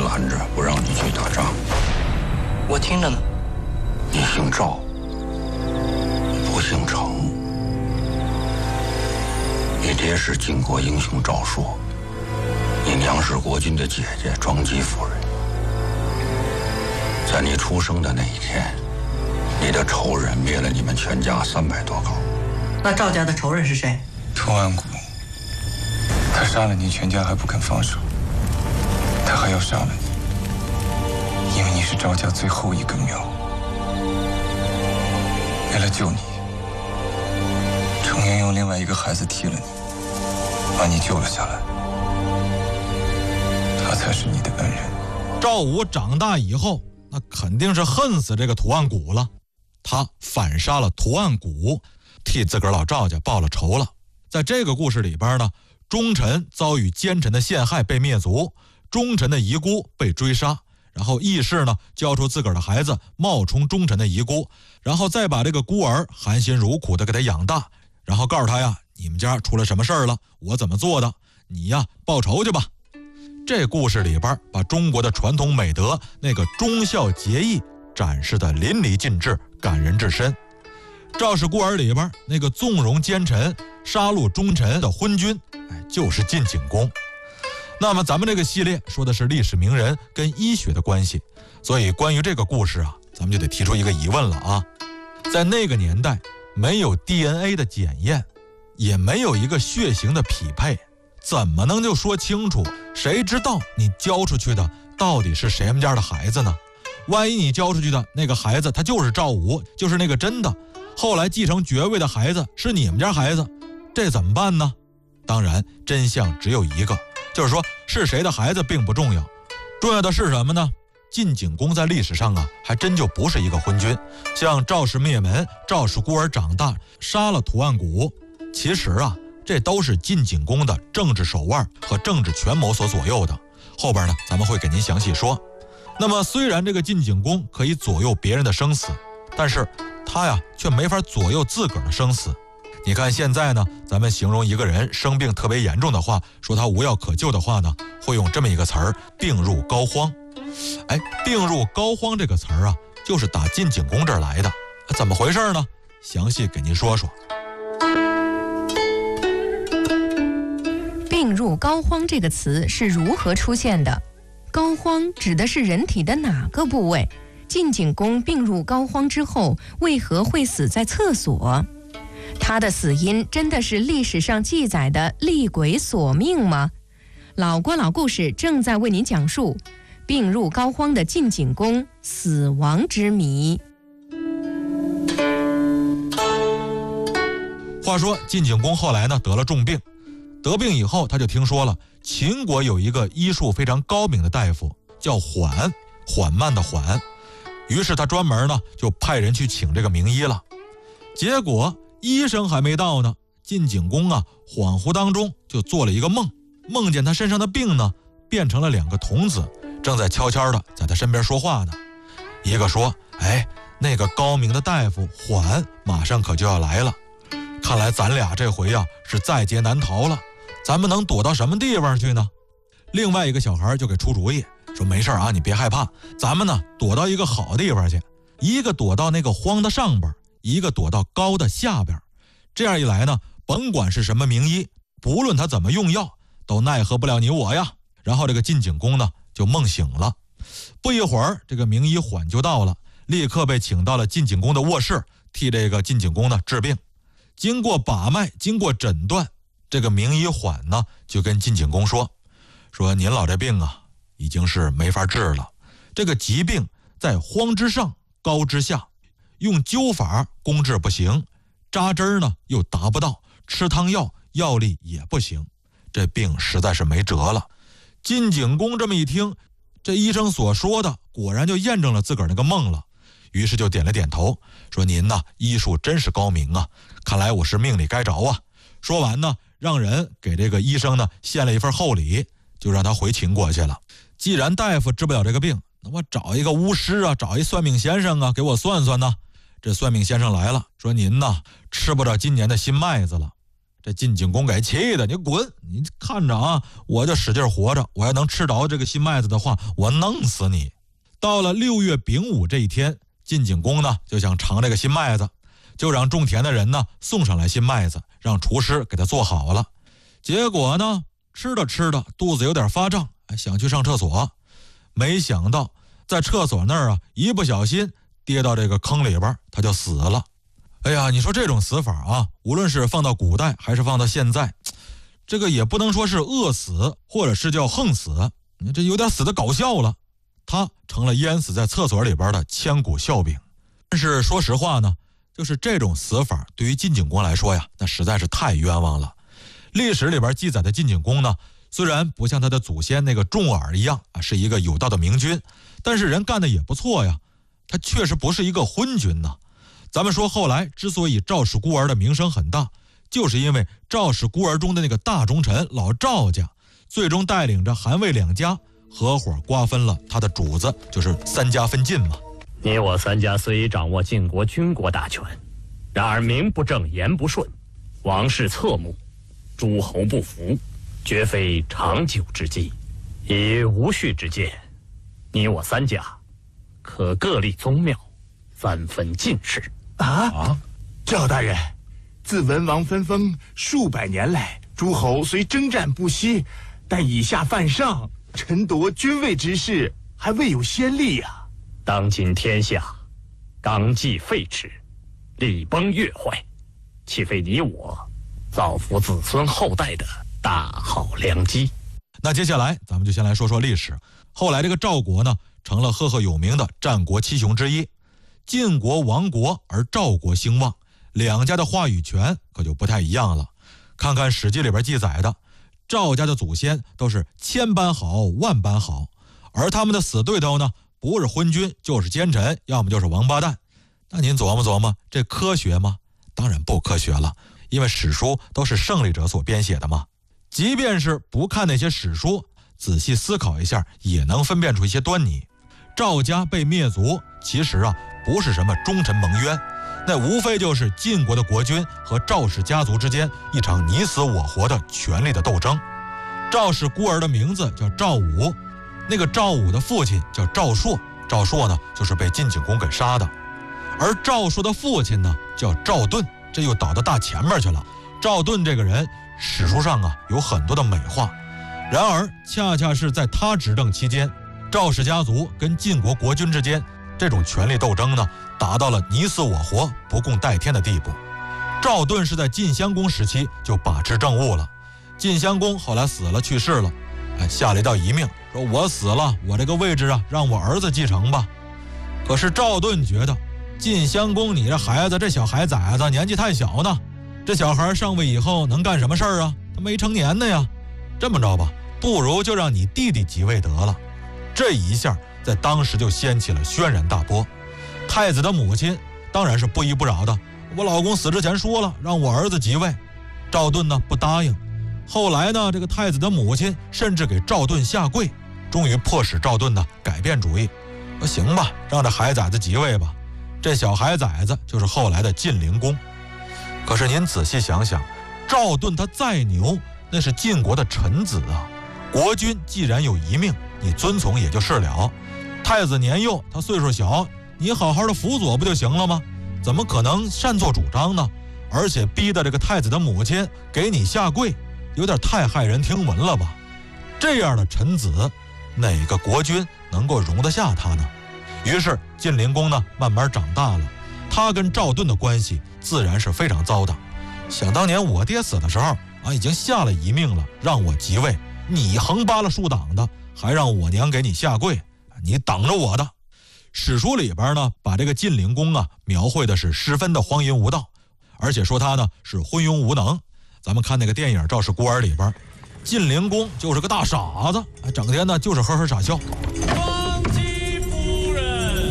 拦着不让你去打仗。 我听着呢。 你姓赵，不姓程。你爹是晋国英雄赵朔，你娘是国君的姐姐庄姬夫人。在你出生的那一天，你的仇人灭了你们全家300多口。 那赵家的仇人是谁？ 屠岸贾，他杀了你全家还不肯放手，他还要杀了你，因为你是赵家最后一根苗。为了救你，程渊用另外一个孩子替了你，把你救了下来，他才是你的恩人。 赵武长大以后，那肯定是恨死这个屠岸贾了，他反杀了屠岸贾，替自个儿老赵家报了仇了。在这个故事里边呢，忠臣遭遇奸臣的陷害被灭族，忠臣的遗孤被追杀，然后义士呢交出自个儿的孩子冒充忠臣的遗孤，然后再把这个孤儿含辛茹苦的给他养大，然后告诉他呀，你们家出了什么事儿了，我怎么做的，你呀报仇去吧。这故事里边把中国的传统美德那个忠孝节义展示的淋漓尽致，感人至深。赵氏孤儿里边那个纵容奸臣杀戮忠臣的昏君，就是晋景公。那么咱们这个系列说的是历史名人跟医学的关系，所以关于这个故事啊，咱们就得提出一个疑问了啊。在那个年代，没有 DNA 的检验，也没有一个血型的匹配，怎么能就说清楚，谁知道你交出去的到底是谁们家的孩子呢？万一你交出去的那个孩子他就是赵武，就是那个真的后来继承爵位的孩子是你们家孩子，这怎么办呢？当然真相只有一个，就是说是谁的孩子并不重要，重要的是什么呢？晋景公在历史上啊，还真就不是一个昏君。像赵氏灭门、赵氏孤儿长大、杀了屠岸贾，其实啊，这都是晋景公的政治手腕和政治权谋所左右的。后边呢，咱们会给您详细说。那么虽然这个晋景公可以左右别人的生死，但是他呀却没法左右自个儿的生死。你看现在呢，咱们形容一个人生病特别严重的话，说他无药可救的话呢，会用这么一个词儿，病入膏肓。病入膏肓这个词儿啊，就是打晋景公这儿来的。怎么回事呢？详细给您说说。 病入膏肓这个词是如何出现的？膏肓指的是人体的哪个部位？晋景公病入膏肓之后，为何会死在厕所？他的死因真的是历史上记载的厉鬼索命吗？老郭老故事正在为您讲述病入膏肓的晋景公死亡之谜。 话说晋景公后来呢得了重病，得病以后他就听说了秦国有一个医术非常高明的大夫叫缓，缓慢的缓，于是他专门呢就派人去请这个名医了。结果医生还没到呢，晋景公啊恍惚当中就做了一个梦，梦见他身上的病呢变成了2个童子，正在悄悄的在他身边说话呢。一个说，那个高明的大夫缓马上可就要来了，看来咱俩这回啊是在劫难逃了，咱们能躲到什么地方去呢？另外一个小孩就给出主意，说没事啊，你别害怕，咱们呢躲到一个好地方去，一个躲到那个荒的上边，一个躲到高的下边，这样一来呢，甭管是什么名医，不论他怎么用药，都奈何不了你我呀。然后这个晋景公呢就梦醒了，不一会儿这个名医缓就到了，立刻被请到了晋景公的卧室，替这个晋景公呢治病。经过把脉，经过诊断，这个名医缓呢就跟晋景公说您老这病啊已经是没法治了，这个疾病在荒之上高之下，用灸法攻治不行，扎针呢又达不到，吃汤药药力也不行，这病实在是没辙了。晋景公这么一听，这医生所说的果然就验证了自个儿那个梦了，于是就点了点头，说您呐医术真是高明啊，看来我是命里该着啊。说完呢，让人给这个医生呢献了一份厚礼，就让他回秦国去了。既然大夫治不了这个病，那我找一个巫师啊，找一算命先生啊，给我算算呢。这算命先生来了，说您呐吃不着今年的新麦子了。 这晋景公给气的，你滚！你看着啊，我就使劲活着，我要能吃着这个新麦子的话，我弄死你。到了6月丙午这一天，晋景公呢就想尝这个新麦子，就让种田的人呢送上来新麦子，让厨师给他做好了。结果呢，吃着肚子有点发胀，想去上厕所，没想到在厕所那儿啊，一不小心跌到这个坑里边，他就死了。哎呀，你说这种死法啊，无论是放到古代还是放到现在，这个也不能说是饿死，或者是叫横死，你这有点死的搞笑了。他成了淹死在厕所里边的千古笑柄。但是说实话呢，就是这种死法对于晋景公来说呀，那实在是太冤枉了。历史里边记载的晋景公呢，虽然不像他的祖先那个重耳一样啊，是一个有道的明君，但是人干的也不错呀。他确实不是一个昏君呢。咱们说后来之所以赵氏孤儿的名声很大，就是因为赵氏孤儿中的那个大忠臣老赵家，最终带领着韩魏两家合伙瓜分了他的主子，就是三家分晋嘛。 你我三家虽掌握晋国军国大权，然而名不正言不顺，王室侧目，诸侯不服，绝非长久之计。以无序之见，你我三家可各立宗庙，三分晋室。 赵大人，自文王分封数百年来，诸侯虽征战不息，但以下犯上，臣夺君位之事还未有先例啊。 当今天下纲纪废弛，礼崩乐坏，岂非你我造福子孙后代的大好良机？ 那接下来咱们就先来说说历史。后来这个赵国呢，成了赫赫有名的战国七雄之一。晋国亡国而赵国兴旺，两家的话语权可就不太一样了。看看史记里边记载的，赵家的祖先都是千般好万般好，而他们的死对头呢，不是昏君就是奸臣，要么就是王八蛋。那您琢磨琢磨，这科学吗？当然不科学了，因为史书都是胜利者所编写的嘛。即便是不看那些史书，仔细思考一下，也能分辨出一些端倪。赵家被灭族，其实啊不是什么忠臣盟约，那无非就是晋国的国君和赵氏家族之间一场你死我活的权力的斗争。赵氏孤儿的名字叫赵武，那个赵武的父亲叫赵朔，赵朔呢就是被晋景公给杀的。而赵朔的父亲呢叫赵盾，这又倒到大前面去了。赵盾这个人史书上啊有很多的美化，然而恰恰是在他执政期间，赵氏家族跟晋国国君之间这种权力斗争呢，达到了你死我活、不共戴天的地步。赵盾是在晋襄公时期就把持政务了，晋襄公后来死了去世了，下了一道遗命，说我死了，我这个位置啊让我儿子继承吧。可是赵盾觉得晋襄公你这孩子，这小孩崽子年纪太小呢，这小孩上位以后能干什么事儿啊？他没成年呢呀。这么着吧，不如就让你弟弟即位得了。这一下在当时就掀起了轩然大波。太子的母亲当然是不依不饶的，我老公死之前说了让我儿子即位。赵盾呢不答应，后来呢这个太子的母亲甚至给赵盾下跪，终于迫使赵盾呢改变主意，说行吧，让这孩崽子即位吧。这小孩崽子就是后来的晋灵公。可是您仔细想想，赵盾他再牛，那是晋国的臣子啊，国君既然有遗命，你遵从也就是了。太子年幼，他岁数小，你好好的辅佐不就行了吗？怎么可能擅作主张呢？而且逼得这个太子的母亲给你下跪，有点太骇人听闻了吧？这样的臣子，哪个国君能够容得下他呢？于是晋灵公呢慢慢长大了，他跟赵盾的关系自然是非常糟的。想当年我爹死的时候啊，已经下了遗命了，让我即位，你横扒了竖挡的，还让我娘给你下跪，你等着我的。史书里边呢，把这个晋灵公啊描绘的是十分的荒淫无道，而且说他呢是昏庸无能。咱们看那个电影《赵氏孤儿》里边，晋灵公就是个大傻子，整天呢就是呵呵傻笑。 王姬夫人，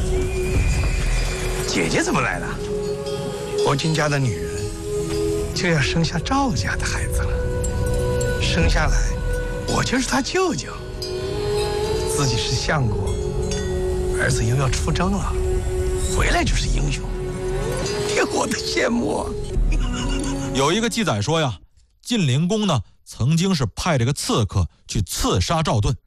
姐姐怎么来了？国君家的女人就要生下赵家的孩子了，生下来我就是他舅舅，自己是相国，儿子又要出征了，回来就是英雄，令我的羡慕啊！ 有一个记载说呀，晋灵公呢曾经是派这个刺客去刺杀赵盾，